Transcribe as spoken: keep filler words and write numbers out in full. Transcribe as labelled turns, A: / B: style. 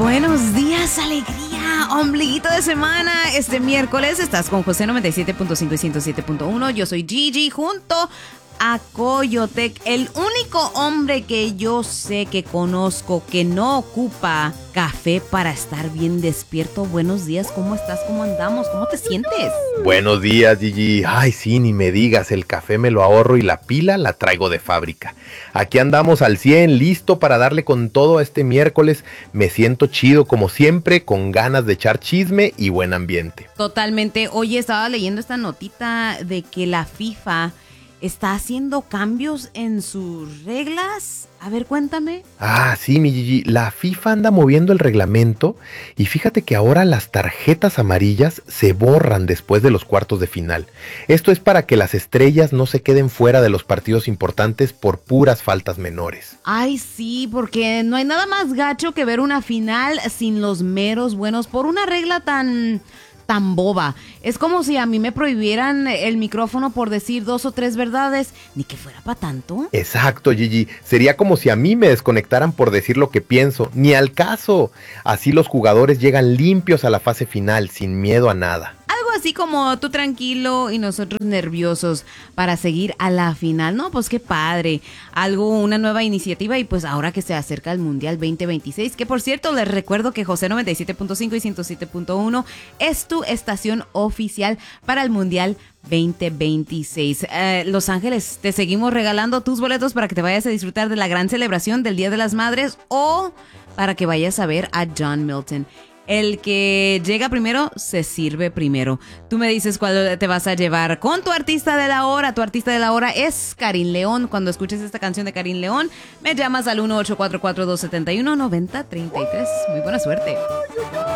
A: Buenos días, alegría, ombliguito de semana. Este miércoles estás con José noventa y siete punto cinco y ciento siete punto uno. Yo soy Gigi junto a Coyotec, el único hombre que yo sé que conozco que no ocupa café para estar bien despierto. Buenos días, ¿cómo estás? ¿Cómo andamos? ¿Cómo te sientes?
B: Buenos días, Gigi. Ay, sí, ni me digas, el café me lo ahorro y la pila la traigo de fábrica. Aquí andamos al cien, listo para darle con todo a este miércoles. Me siento chido como siempre, con ganas de echar chisme y buen ambiente.
A: Totalmente. Oye, estaba leyendo esta notita de que la FIFA está haciendo cambios en sus reglas. A ver, cuéntame.
B: Ah, sí, mi Gigi, la FIFA anda moviendo el reglamento y fíjate que ahora las tarjetas amarillas se borran después de los cuartos de final. Esto es para que las estrellas no se queden fuera de los partidos importantes por puras faltas menores.
A: Ay, sí, porque no hay nada más gacho que ver una final sin los meros buenos por una regla tan... tan boba. Es como si a mí me prohibieran el micrófono por decir dos o tres verdades, ni que fuera para tanto.
B: Exacto, Gigi. Sería como si a mí me desconectaran por decir lo que pienso, ni al caso. Así los jugadores llegan limpios a la fase final, sin miedo a nada.
A: Algo así como tú tranquilo y nosotros nerviosos para seguir a la final. No, pues qué padre. Algo, una nueva iniciativa y pues ahora que se acerca el Mundial veinte veintiséis, que por cierto les recuerdo que José noventa y siete punto cinco y ciento siete punto uno es tu estación oficial para el Mundial veinte veintiséis. Eh, Los Ángeles, te seguimos regalando tus boletos para que te vayas a disfrutar de la gran celebración del Día de las Madres o para que vayas a ver a John Milton. El que llega primero, se sirve primero. Tú me dices cuál te vas a llevar con tu artista de la hora. Tu artista de la hora es Karin León. Cuando escuches esta canción de Karin León, me llamas al uno ocho cuatro cuatro dos siete uno nueve cero tres tres. Muy buena suerte.